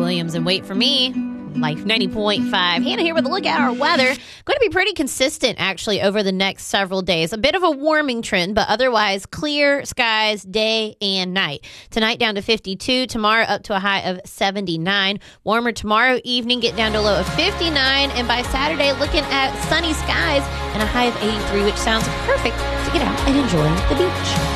Williams, and wait for me, Life 90.5. Hannah here with a look at our weather. Going to be pretty consistent, actually, over the next several days. A bit of a warming trend, but otherwise clear skies day and night. Tonight down to 52. Tomorrow up to a high of 79. Warmer tomorrow evening, get down to a low of 59. And by Saturday, looking at sunny skies and a high of 83, which sounds perfect to get out and enjoy the beach.